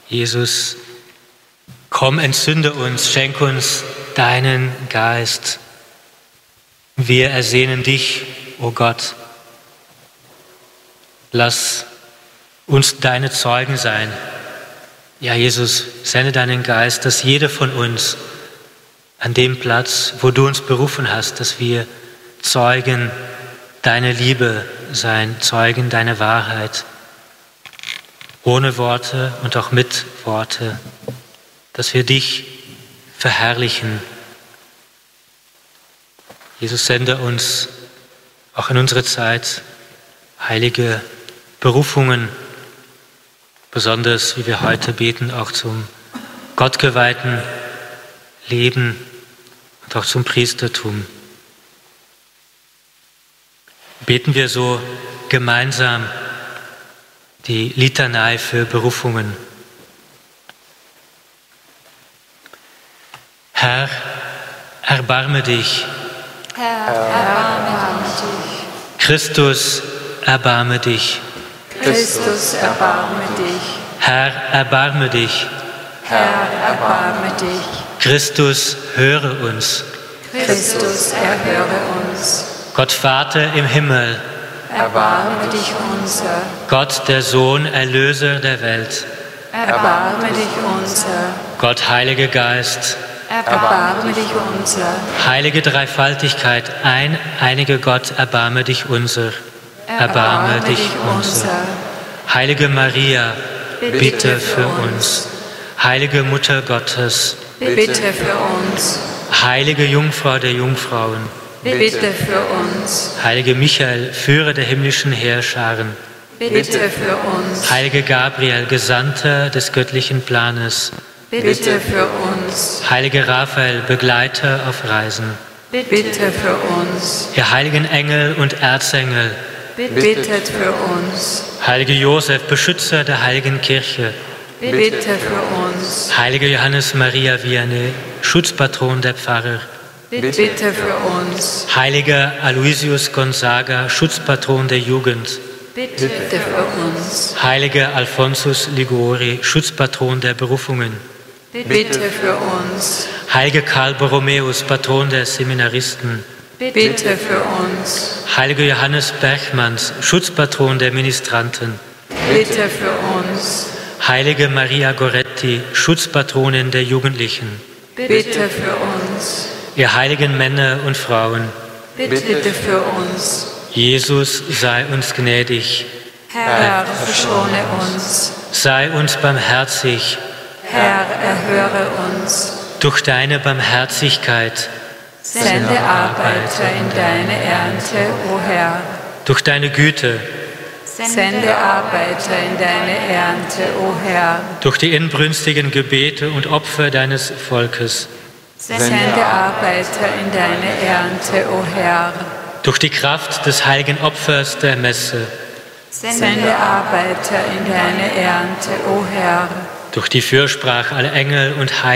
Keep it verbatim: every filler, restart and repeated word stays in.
Jesus, komm, entzünde uns, schenk uns deinen Geist. Wir ersehnen dich, o Gott. Lass uns deine Zeugen sein. Ja, Jesus, sende deinen Geist, dass jeder von uns an dem Platz, wo du uns berufen hast, dass wir Zeugen deiner Liebe sein, Zeugen deiner Wahrheit, ohne Worte und auch mit Worte, dass wir dich verherrlichen. Jesus, sende uns auch in unsere Zeit heilige Berufungen, besonders, wie wir heute beten, auch zum gottgeweihten Leben und auch zum Priestertum. Beten wir so gemeinsam die Litanei für Berufungen. Herr, erbarme dich. Herr, erbarme dich. Christus, erbarme dich. Christus, erbarme dich. Herr, erbarme dich. Herr, erbarme dich. Christus, höre uns. Christus, erhöre uns. Gott Vater im Himmel, Erbarme dich unser. Gott der Sohn, Erlöser der Welt, Erbarme dich unser. Gott Heiliger Geist, Erbarme dich unser. heilige Dreifaltigkeit, ein einiger Gott, erbarme dich unser. Erbarme dich unser. Heilige Maria, bitte für uns. Heilige Mutter Gottes, Bitte für uns. heilige Jungfrau der Jungfrauen, Bitte für uns. heilige Michael, Führer der himmlischen Heerscharen, Bitte für uns. heilige Gabriel, Gesandter des göttlichen Planes, Bitte für uns. heilige Raphael, Begleiter auf Reisen, Bitte für uns. ihr heiligen Engel und Erzengel, Bittet für uns. heilige Josef, Beschützer der heiligen Kirche, Bitte für uns. heilige Johannes Maria Vianney, Schutzpatron der Pfarrer, Bitte für uns. heiliger Aloysius Gonzaga, Schutzpatron der Jugend, Bitte für uns. heiliger Alphonsus Liguori, Schutzpatron der Berufungen, Bitte für uns. heiliger Karl Borromäus, Patron der Seminaristen, Bitte für uns. heiliger Johannes Berchmanns, Schutzpatron der Ministranten, Bitte für uns. heilige Maria Goretti, Schutzpatronin der Jugendlichen, Bitte für uns. ihr heiligen Männer und Frauen, Bitte für uns. Jesus sei uns gnädig, Herr, verschone uns. sei uns barmherzig, Herr, erhöre uns. durch deine Barmherzigkeit, Sende Arbeiter in deine Ernte, o Herr. durch deine Güte, Sende Arbeiter in deine Ernte, o Herr. durch die inbrünstigen Gebete und Opfer deines Volkes, Sende Arbeiter in deine Ernte, o Herr. durch die Kraft des heiligen Opfers der Messe, Sende Arbeiter in deine Ernte, o Herr. durch die Fürsprache aller Engel und Heiligen,